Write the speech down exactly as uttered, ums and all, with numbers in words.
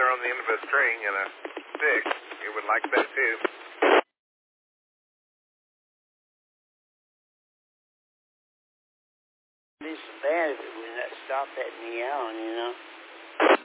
on the end of a string and a stick, it would like that too. It'd be so bad if it would not stop that meowing, you know.